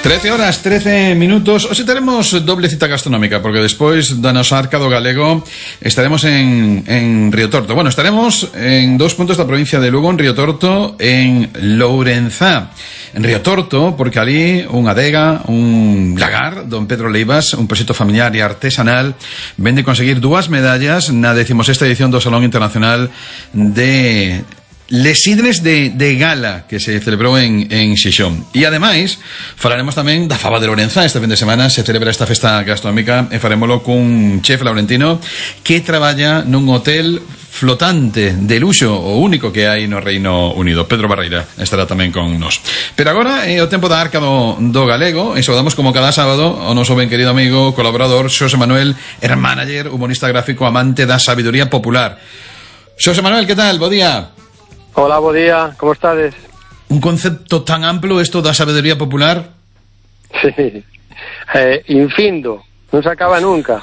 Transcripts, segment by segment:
13 horas, 13 minutos. Hoxe teremos doble cita gastronómica, porque despois da nosa arca do galego estaremos en Río Torto. Bueno, estaremos en dos puntos da provincia de Lugo, en Río Torto, en Lourenzá. En Río Torto, porque ali unha adega, un lagar, don Pedro Leivas, un proxecto familiar e artesanal, vende conseguir 2 medallas na 16ª edición do Salón Internacional de Les Sidres de Gala, que se celebrou en Xixón. E ademais falaremos tamén da fava de Lourenzá. Este fin de semana se celebra esta festa gastronómica e farémolo cun chef laurentino que traballa nun hotel flotante de luxo, o único que hai no Reino Unido. Pedro Barreira estará tamén con nos. Pero agora é o tempo da arca do galego, e saudamos como cada sábado o noso ben querido amigo, colaborador, Xosé Manuel, manager, humorista gráfico, amante da sabiduría popular. Xosé Manuel, que tal? Bo día. Hola, bo día, como estades? Un concepto tan amplo isto da sabedoría popular? Sí, infindo, non se acaba nunca.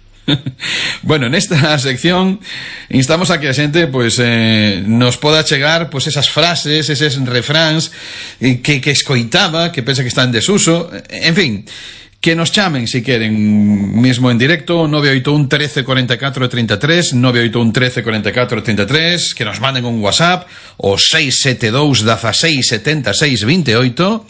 Bueno, nesta sección instamos a que a xente nos poda chegar esas frases, eses refráns que escoitaba, que pensa que está en desuso, en fin, que nos chamen si queren mesmo en directo 981 13 44 33 981 13 44 33, que nos manden un WhatsApp o 672 16 76 28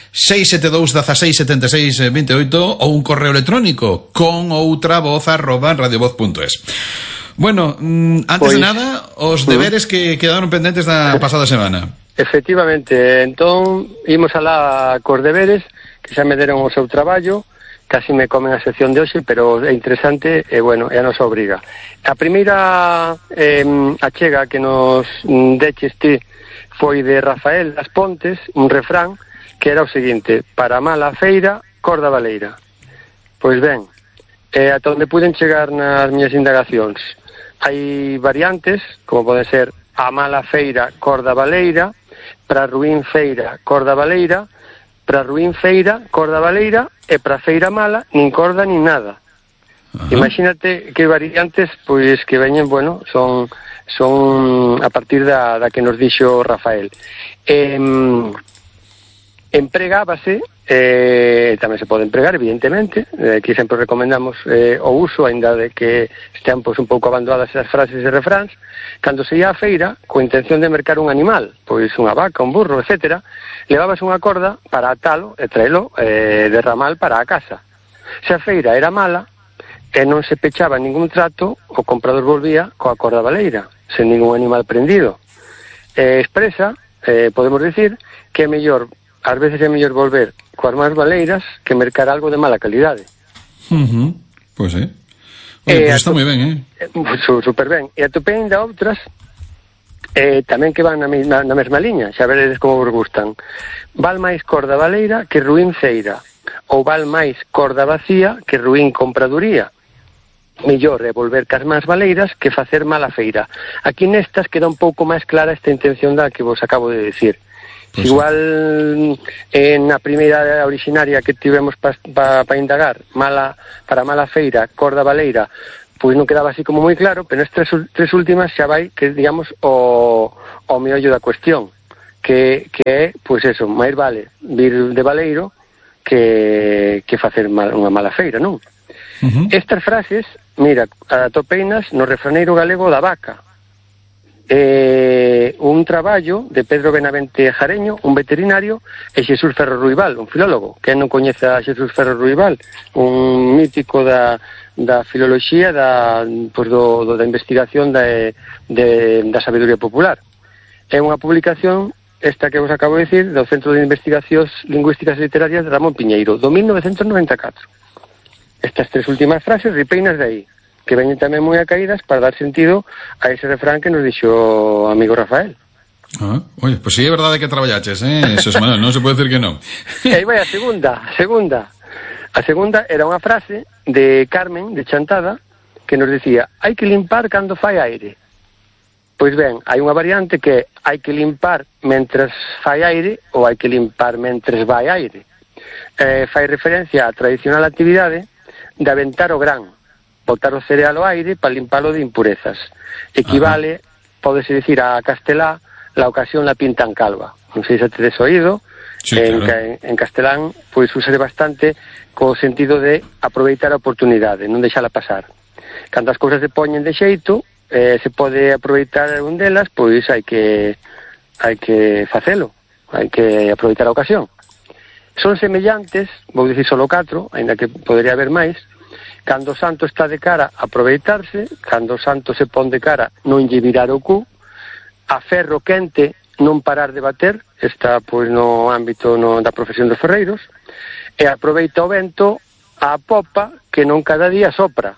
672 16 76 28 ou un correo electrónico con outra voz @radiovoz.es. Bueno, antes de nada, os deberes que quedaron pendentes da pasada semana. Efectivamente, entón imos alá cos deberes, que xa me deron o seu traballo, casi me comen a sección de hoxe, pero é interesante e, bueno, é a nosa obriga. A primeira achega que nos deches ti foi de Rafael das Pontes, un refrán que era o seguinte: para mala feira, corda baleira. Pois ben, ata onde puden chegar nas miñas indagacións, hai variantes, como pode ser a mala feira, corda baleira, para ruín feira, corda baleira, para ruín feira, corda baleira, e para feira mala, nin corda nin nada. Imagínate que variantes, pois, que veñen, bueno, son a partir da que nos dixo Rafael. Empregábase, tamén se pode empregar, evidentemente, que sempre recomendamos o uso, aínda de que estean un pouco abandonadas esas frases e refráns, cando se ia á feira, coa intención de mercar un animal, pois unha vaca, un burro, etcétera, levabas unha corda para atalo e traelo de ramal para a casa. Se a feira era mala e non se pechaba ningún trato, o comprador volvía coa corda baleira, sen ningún animal prendido. Expresa, podemos dicir, que é mellor, ás veces é mellor volver coas máis baleiras que mercar algo de mala calidade. Pois é. Oye, pues está moi ben, super ben. E atopei ainda outras tamén que van na mesma liña, xa veredes como vos gustan. Val máis corda baleira que ruín feira, ou val máis corda vacía que ruín compraduría. Mellor é volver cas máis baleiras que facer mala feira. Aquí nestas queda un pouco máis clara esta intención da que vos acabo de decir. Pues igual na primeira originaria que tivemos para indagar, para mala feira, corda baleira, pois non quedaba así como moi claro, pero estas tres últimas xa vai, que digamos, o meollo da cuestión, que é, pois eso, máis vale vir de baleiro que facer unha mala feira, non? Estas frases, mira, atopeinas no refraneiro galego da Vaca, un traballo de Pedro Benavente Jareño, un veterinario, e Xesús Ferro Ruibal, un filólogo. Quen non coñece a Xesús Ferro Ruibal, un mítico da filoloxía, da investigación da sabedoría popular. É unha publicación, esta que vos acabo de dicir, do Centro de Investigacións Lingüísticas e Literarias de Ramón Piñeiro, do 1994. Estas tres últimas frases ripeinas de aí, que veñen tamén moi acaídas para dar sentido a ese refrán que nos dixo o amigo Rafael. Oye, pues sí é verdade que traballaches, Xosé Manuel, non se pode decir que non. E aí vai a segunda. A segunda era unha frase de Carmen, de Chantada, que nos dicía: hai que limpar cando fai aire. Pois ben, hai unha variante que hai que limpar mentres fai aire ou hai que limpar mentres vai aire. Fai referencia á tradicional actividade de aventar o gran, botar o cereal ao aire para limpalo de impurezas. Equivale, pódese dicir a castelá, la ocasión la pintan calva. Non sei se tedes oído, Sí, claro. En castelán, pois usase bastante co sentido de aproveitar a oportunidade, non deixala pasar. Cando as cousas se poñen de xeito, se pode aproveitar un delas, pois hai que facelo, hai que aproveitar a ocasión. Son semellantes, vou dicir solo 4, ainda que podería haber máis. Cando o santo está de cara, aproveitarse. Cando o santo se pon de cara, non lle virar o cu. A ferro quente, non parar de bater. Está pois no ámbito da profesión dos ferreiros. E aproveita o vento a popa, que non cada día sopra.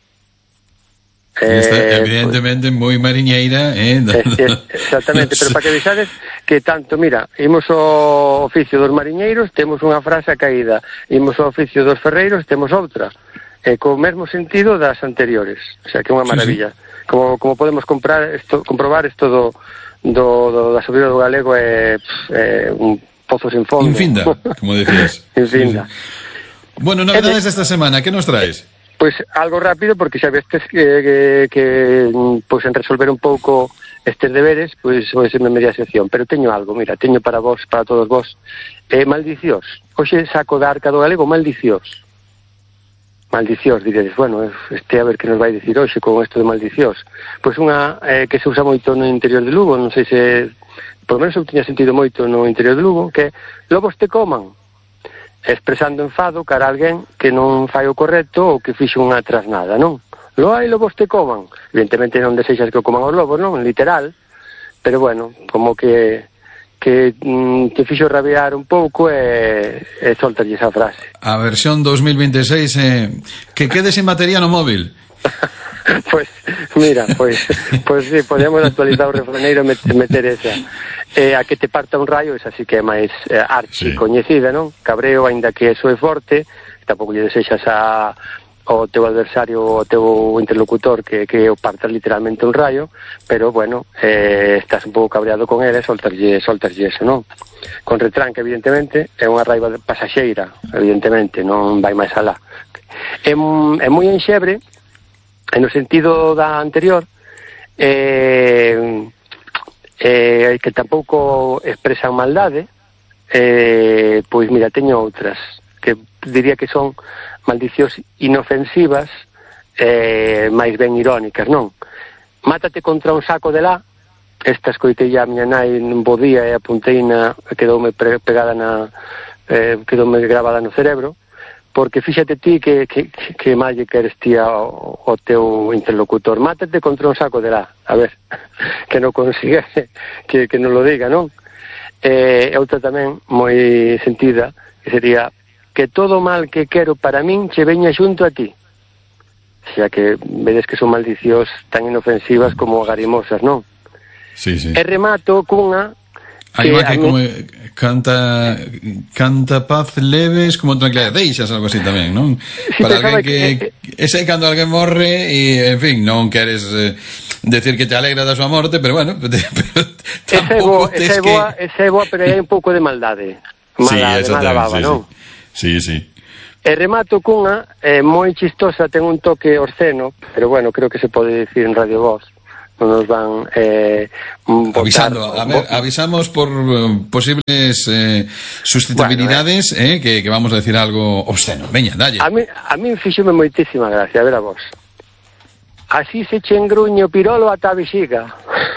Está evidentemente moi mariñeira, exactamente, pero para que avisades que tanto, mira, imos ao oficio dos mariñeiros, temos unha frase caída, imos ao oficio dos ferreiros, temos outra, co mesmo sentido das anteriores, o sea, que é unha maravilla. Sí. Como podemos comprobar isto da sabiduría do galego é un pozo sin fondo. Infinda, como decías. Infinda. Sí. Bueno, novedades desta semana, que nos traes? Pois algo rápido, porque xa vestes que pois en resolver un pouco estes deberes, pois vai ser media sección, pero teño algo, mira, teño para vos, para todos vos, maldicións. Hoxe saco da Arca do Galego maldicións. Maldicións, diredes, bueno, a ver que nos vai dicir hoxe con isto de maldicións. Pois unha que se usa moito no interior de Lugo, non sei se, por lo menos eu tiña sentido moito no interior de Lugo, que lobos te coman, expresando enfado cara a alguén que non fai o correcto ou que fixe unha trasnada, non? Hai lobos te coman. Evidentemente non desexas que o coman os lobos, non? Literal. Pero bueno, como que te fixo rabiar un pouco e soltalle esa frase. A versión 2026 que quede sin batería no móvil. Pois, mira, pois sí, podemos actualizar o refraneiro e meter esa. A que te parta un raio, esa sí que é máis archi coñecida, non? Cabreo, aínda que eso é forte, tampouco lle desexas ao teu adversario, ao teu interlocutor que o partas literalmente un raio, pero bueno, estás un pouco cabreado con ele, soltaslle eso, non? Con retranque, evidentemente, é unha raiva pasaxeira, evidentemente, non vai máis alá. É moi enxebre, no sentido da anterior, que tampouco expresan maldade, pois mira, teño outras que diría que son maldicións inofensivas, máis ben irónicas, non? Mátate contra un saco de lá. Esta escoitei a miña nai nun bo día e apunteina, quedoume pegada quedoume grabada no cerebro, porque fíxate ti que mal lle queres ti ao teu interlocutor. Mátate contra un saco de lá, a ver, que non consiga que non lo diga, non? Outra tamén moi sentida, que sería que todo mal que quero para min che veña xunto a ti. Xa que vedes que son maldicións tan inofensivas como agarimosas, non? Sí, sí. E remato cunha hai unha que como canta paz leves como tranquilidade, deixas algo así tamén, non? Sí, para alguén que ese cando alguén morre e, en fin, non queres decir que te alegra da súa morte, pero bueno, tampouco tes que... Esa é boa, pero hai un pouco de maldade. Mala baba, non? Sí, sí. E remato cunha moi chistosa, ten un toque obsceno, pero bueno, creo que se pode dicir en Radio Voz. Non nos van botar, avisamos por posibles susceptibilidades, bueno, que vamos a decir algo obsceno. Veña, dalle. A mí fíxome moitísima gracia, a ver a vos. Así se che engruño pirolo ata a vexiga.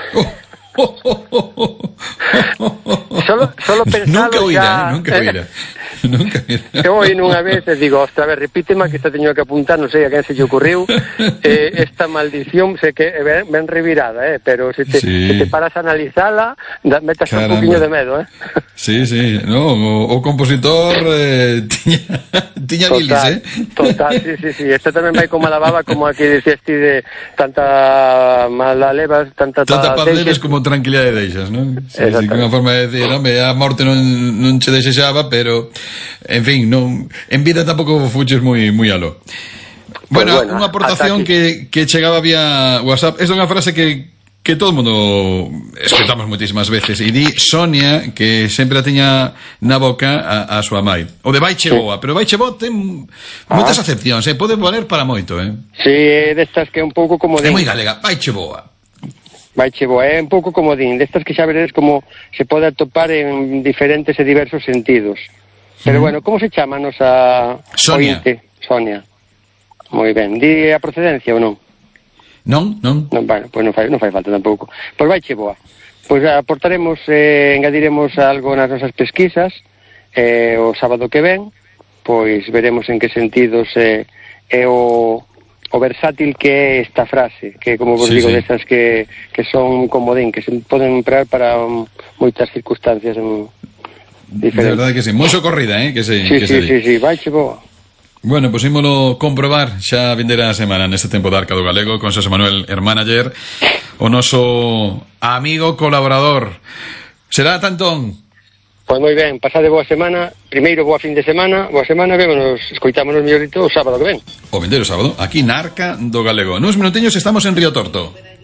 Solo pensalo nunca oíra. Eu oí nunha vez e digo, ostra, a ver, repítema que esta teño que apuntar, non sei a quen se lle ocurriu esta maldición, sei que é ben revirada, pero se te paras a analizala, metas un poquinho de medo, Sí, no, o compositor tiña bilis, Total, sí, esta tamén vai con mala baba, como aquí decías ti de tanta mala levas, tanta paz leves como tranquilidade deixas, non? Sí, unha forma de decir, non, a morte non che desexaba, pero en fin, non, en vida tampouco fuches moi aló. Bueno, unha aportación que chegaba vía WhatsApp, esta é unha frase que todo o mundo escutamos moitísimas veces, e di Sonia que sempre a tiña na boca a súa mai. O de vaiche boa, pero vaiche boa ten moitas acepcións, pode valer para moito, Sí, destas que é un pouco como de... É moi galega, vaiche boa. Vaiche boa, é un pouco comodín, destas que xa veredes como se pode atopar en diferentes e diversos sentidos. Pero bueno, como se chama a nosa Sonia. ointe? Sonia. Moi ben. Di a procedencia ou non? Non. Bueno, pois non fai falta tampouco. Pois vaiche boa. Pois aportaremos, engadiremos algo nas nosas pesquisas, o sábado que ven, pois veremos en que sentidos é o versátil que é esta frase, que como vos digo, desas que son comodín, que se poden emprar para moitas circunstancias diferentes. De verdade que sí, moi socorrida, que se Sí, vaiche boa. Bueno, pois ímolo comprobar xa vindeira a semana neste tempo de Arca do Galego con Xosé Manuel Hermánager, o noso amigo colaborador. Será tantón. Pois moi ben, pasade boa semana. Primeiro, boa fin de semana. Boa semana, vémonos, escoitámonos mellorito o sábado que ven. O vindeiro sábado, aquí na Arca do Galego. Nuns minutiños estamos en Río Torto.